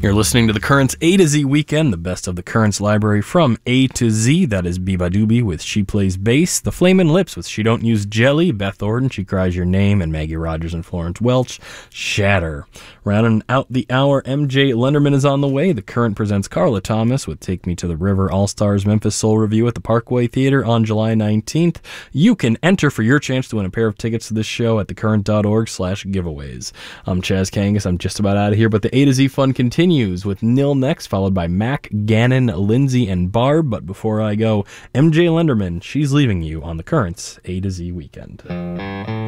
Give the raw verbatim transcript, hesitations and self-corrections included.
You're listening to the Currents A to Z Weekend, the best of the Currents library from A to Z. That is Biba Doobie with She Plays Bass, The Flamin' Lips with She Don't Use Jelly, Beth Orton, She Cries Your Name, and Maggie Rogers and Florence Welch, Shatter. Rounding out the hour, M J Lenderman is on the way. The Current presents Carla Thomas with Take Me to the River, All-Stars Memphis Soul Review at the Parkway Theater on July nineteenth. You can enter for your chance to win a pair of tickets to this show at thecurrent.org slash giveaways. I'm Chaz Kangas. I'm just about out of here, but the A to Z fun continues with Nil next, followed by Mac, Gannon, Lindsay, and Barb. But before I go, M J Lenderman, she's leaving you on the Currents A to Z Weekend.